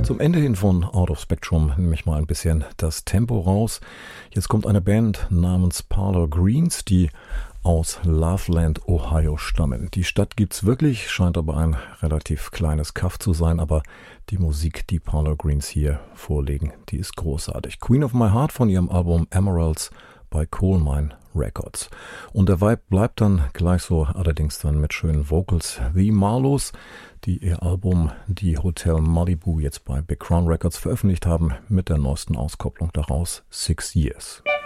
Zum Ende hin von Out of Spectrum nehme ich mal ein bisschen das Tempo raus. Jetzt kommt eine Band namens Parlor Greens, die aus Loveland, Ohio stammen. Die Stadt gibt's wirklich, scheint aber ein relativ kleines Kaff zu sein, aber die Musik, die Parlor Greens hier vorlegen, die ist großartig. Queen of My Heart von ihrem Album Emeralds bei Coal Mine Records. Und der Vibe bleibt dann gleich so, allerdings dann mit schönen Vocals. The Marlows, die ihr Album Die Hotel Malibu jetzt bei Big Crown Records veröffentlicht haben, mit der neuesten Auskopplung daraus 6 Years.